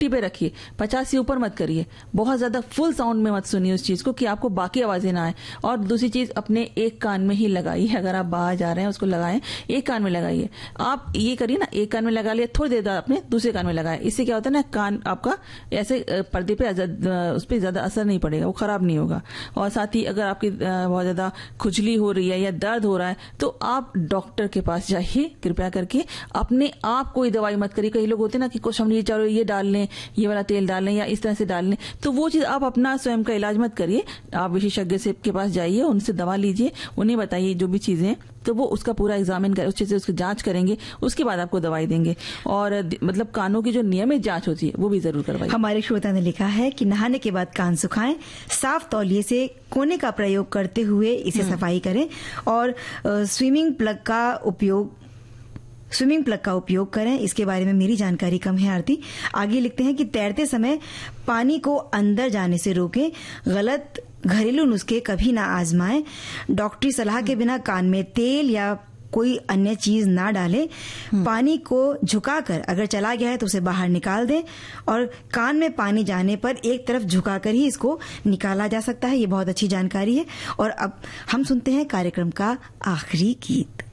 50 पे रखिए, 50 से ऊपर मत करिए। बहुत ज्यादा फुल साउंड में मत सुनिए उस चीज को कि आपको बाकी आवाजें ना आए। और दूसरी चीज, अपने एक कान में ही लगाइए। अगर आप बाहर जा रहे हैं उसको लगाएं, एक कान में लगाइए। आप ये करिए ना, एक कान में लगा लिया, थोड़ी देर बाद अपने दूसरे कान में लगाए। इससे क्या होता है ना, कान आपका ऐसे पर्दे पे उस पर ज्यादा असर नहीं पड़ेगा, वो खराब नहीं होगा। और साथ ही अगर आपकी बहुत ज्यादा खुजली हो रही है या दर्द हो रहा है तो आप डॉक्टर के पास जाइए कृपया करके। अपने आप कोई दवाई मत करिए। कई लोग होते हैं ना कि कुछ हम चलो ये डाल लें, ये वाला तेल डाल लें या इस तरह से डाल लें, तो वो चीज आप अपना स्वयं का इलाज मत करिए। आप विशेषज्ञ से के पास जाइए, उनसे दवा लीजिए, उन्हें बताइए जो भी चीजें, तो वो उसका पूरा एग्जामिन कर, उससे उसकी जांच करेंगे, उसके बाद आपको दवाई देंगे। और मतलब कानों की जो नियमित जांच होती है वो भी जरूर करवाइए। हमारे श्रोता ने लिखा है कि नहाने के बाद कान सुखाएं, साफ तौलिए से कोने का प्रयोग करते हुए इसे सफाई करें और स्विमिंग प्लग का उपयोग करें। इसके बारे में मेरी जानकारी कम है आरती। आगे लिखते हैं कि तैरते समय पानी को अंदर जाने से रोकें, गलत घरेलू नुस्खे कभी ना आजमाएं, डॉक्टरी सलाह के बिना कान में तेल या कोई अन्य चीज ना डालें, पानी को झुकाकर अगर चला गया है तो उसे बाहर निकाल दें और कान में पानी जाने पर एक तरफ झुकाकर ही इसको निकाला जा सकता है। ये बहुत अच्छी जानकारी है। और अब हम सुनते हैं कार्यक्रम का आखिरी गीत।